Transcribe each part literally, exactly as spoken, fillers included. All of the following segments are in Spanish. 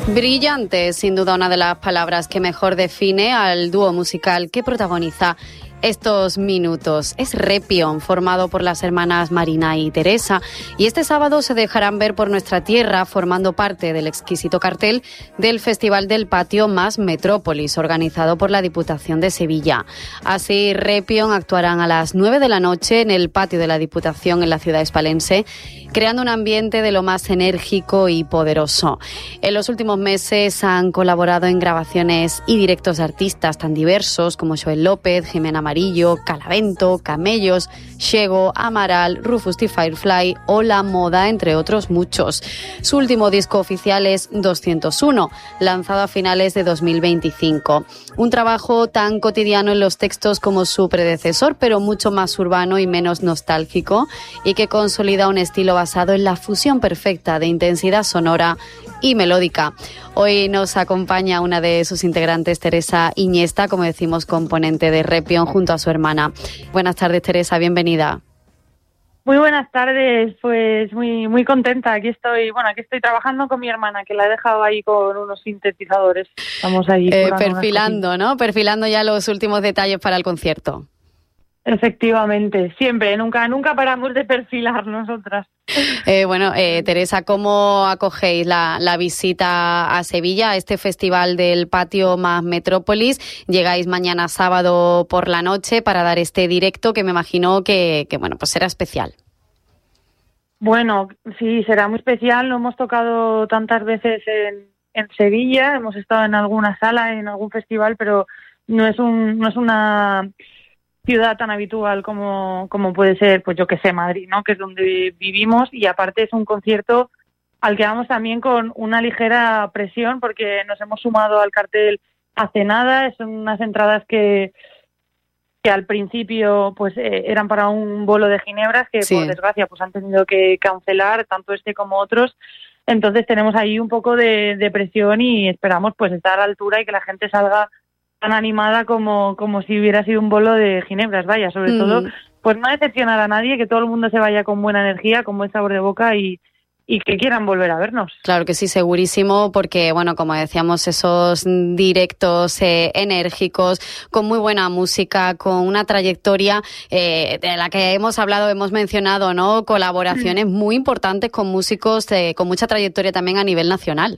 Brillante es sin duda una de las palabras que mejor define al dúo musical que protagoniza estos minutos. Es Repion, formado por las hermanas Marina y Teresa, y este sábado se dejarán ver por nuestra tierra formando parte del exquisito cartel del Festival del Patio más Metrópolis, organizado por la Diputación de Sevilla. Así, Repion actuarán a las nueve de la noche en el patio de la Diputación en la ciudad hispalense, creando un ambiente de lo más enérgico y poderoso. En los últimos meses han colaborado en grabaciones y directos de artistas tan diversos como Joel López, Jimena Amarillo, Calavento, Camellos, Shego, Amaral, Rufus T. Firefly o La Moda, entre otros muchos. Su último disco oficial es doscientos uno, lanzado a finales de dos mil veinticinco. Un trabajo tan cotidiano en los textos como su predecesor, pero mucho más urbano y menos nostálgico, y que consolida un estilo basado en la fusión perfecta de intensidad sonora y melódica. Hoy nos acompaña una de sus integrantes, Teresa Iñesta, como decimos, componente de Repion, junto a su hermana. Buenas tardes, Teresa, bienvenida. Muy buenas tardes, pues muy muy contenta. Aquí estoy, bueno, aquí estoy trabajando con mi hermana, que la he dejado ahí con unos sintetizadores. Estamos ahí eh, perfilando, ¿no? Perfilando ya los últimos detalles para el concierto. Efectivamente, siempre, nunca nunca paramos de perfilar nosotras. Eh, bueno, eh, Teresa, ¿cómo acogéis la, la visita a Sevilla, a este festival del Patio más Metrópolis? Llegáis mañana sábado por la noche para dar este directo que me imagino que, que bueno, pues será especial. Bueno, sí, será muy especial. Lo hemos tocado tantas veces en, en Sevilla, hemos estado en alguna sala, en algún festival, pero no es un no es una ciudad tan habitual como, como puede ser, pues yo que sé, Madrid, ¿no? Que es donde vivimos, y aparte es un concierto al que vamos también con una ligera presión porque nos hemos sumado al cartel hace nada. Son unas entradas que que al principio pues eh, eran para un bolo de ginebras que sí, por desgracia pues han tenido que cancelar, tanto este como otros. Entonces tenemos ahí un poco de, de presión y esperamos pues estar a la altura y que la gente salga tan animada como, como si hubiera sido un bolo de ginebras, vaya, sobre mm. todo, pues no decepcionar a nadie, que todo el mundo se vaya con buena energía, con buen sabor de boca y, y que quieran volver a vernos. Claro que sí, segurísimo, porque, bueno, como decíamos, esos directos eh, enérgicos, con muy buena música, con una trayectoria eh, de la que hemos hablado, hemos mencionado, ¿no? Colaboraciones mm. muy importantes con músicos eh, con mucha trayectoria también a nivel nacional.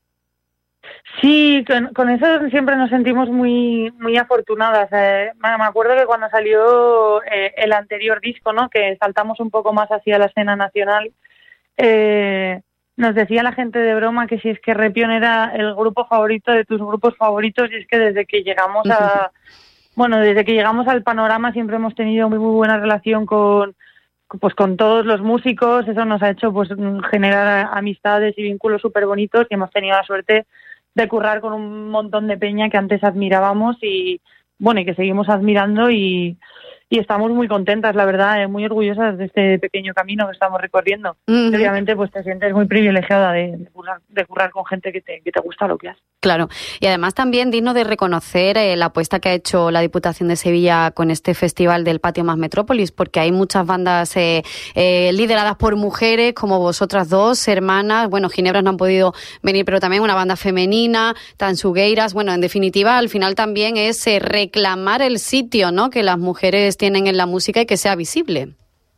Sí, con, con eso siempre nos sentimos muy muy afortunadas. Eh, me acuerdo que cuando salió eh, el anterior disco, ¿no? Que saltamos un poco más hacia la escena nacional, eh, nos decía la gente de broma que si es que Repion era el grupo favorito de tus grupos favoritos, y es que desde que llegamos a bueno desde que llegamos al panorama siempre hemos tenido muy, muy buena relación con pues con todos los músicos. Eso nos ha hecho pues generar amistades y vínculos súper bonitos, y hemos tenido la suerte de currar con un montón de peña que antes admirábamos y bueno y que seguimos admirando, y, y estamos muy contentas, la verdad, eh, muy orgullosas de este pequeño camino que estamos recorriendo. Uh-huh. Obviamente pues te sientes muy privilegiada de, de, currar, de currar con gente que te, que te gusta lo que haces. Claro, y además también digno de reconocer eh, la apuesta que ha hecho la Diputación de Sevilla con este festival del Patio más Metrópolis, porque hay muchas bandas eh, eh, lideradas por mujeres, como vosotras dos, hermanas. Bueno, Ginebras no han podido venir, pero también una banda femenina, Tansugueiras. Bueno, en definitiva, al final también es eh, reclamar el sitio, ¿no?, que las mujeres tienen en la música y que sea visible.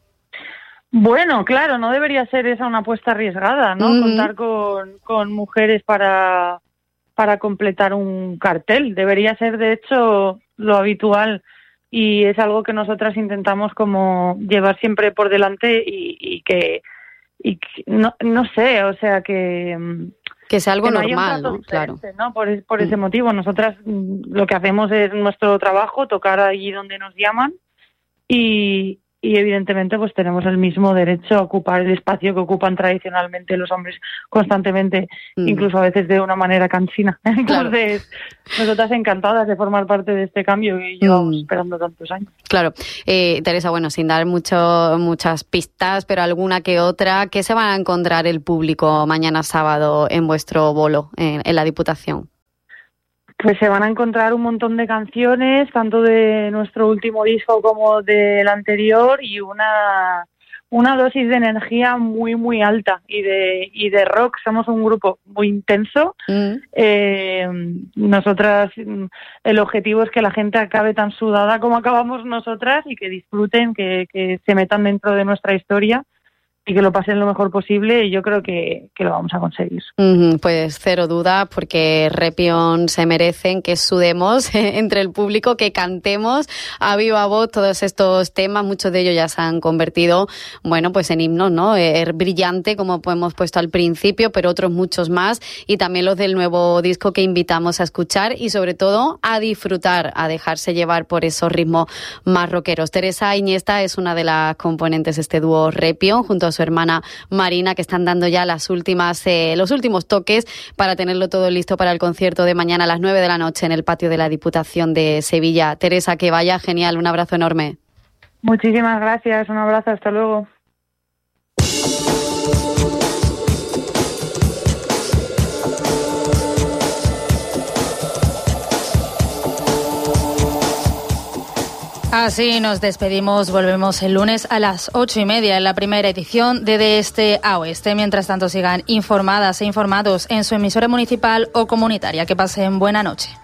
Bueno, claro, no debería ser esa una apuesta arriesgada, ¿no? Uh-huh. Contar con, con mujeres para... para completar un cartel. Debería ser, de hecho, lo habitual, y es algo que nosotras intentamos como llevar siempre por delante y, y que, y que no, no sé, o sea, que... Que sea algo que no normal, ¿no? Claro. ¿no? Por, por ese motivo. Nosotras lo que hacemos es nuestro trabajo, tocar allí donde nos llaman, y... y evidentemente pues tenemos el mismo derecho a ocupar el espacio que ocupan tradicionalmente los hombres constantemente, mm. incluso a veces de una manera cansina. Claro. Entonces, nosotras encantadas de formar parte de este cambio que llevamos mm. esperando tantos años. Claro. Eh, Teresa, bueno, sin dar mucho, muchas pistas, pero alguna que otra, ¿qué se van a encontrar el público mañana sábado en vuestro bolo, en, en la Diputación? Pues se van a encontrar un montón de canciones, tanto de nuestro último disco como del anterior, y una una dosis de energía muy, muy alta y de, y de rock. Somos un grupo muy intenso. Mm. Eh, nosotras, el objetivo es que la gente acabe tan sudada como acabamos nosotras y que disfruten, que, que se metan dentro de nuestra historia y que lo pasen lo mejor posible, y yo creo que, que lo vamos a conseguir. Mm, pues cero duda, porque Repion se merecen que sudemos entre el público, que cantemos a viva voz todos estos temas. Muchos de ellos ya se han convertido, bueno, pues en himnos, ¿no? Er brillante, como hemos puesto al principio, pero otros muchos más, y también los del nuevo disco que invitamos a escuchar y sobre todo a disfrutar, a dejarse llevar por esos ritmos más rockeros. Teresa Iniesta es una de las componentes de este dúo Repion, junto a su hermana Marina, que están dando ya las últimas, eh, los últimos toques para tenerlo todo listo para el concierto de mañana a las nueve de la noche en el patio de la Diputación de Sevilla. Teresa, que vaya genial, un abrazo enorme. Muchísimas gracias, un abrazo, hasta luego. Así nos despedimos, volvemos el lunes a las ocho y media en la primera edición de De Este a Oeste. Mientras tanto, sigan informadas e informados en su emisora municipal o comunitaria. Que pasen buena noche.